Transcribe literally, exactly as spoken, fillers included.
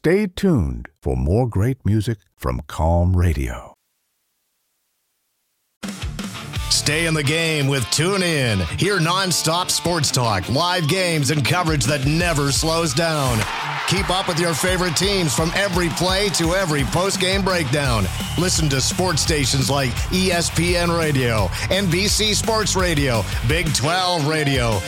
Stay tuned for more great music from Calm Radio. Stay in the game with TuneIn. Hear nonstop sports talk, live games, and coverage that never slows down. Keep up with your favorite teams from every play to every post-game breakdown. Listen to sports stations like E S P N Radio, N B C Sports Radio, Big twelve Radio,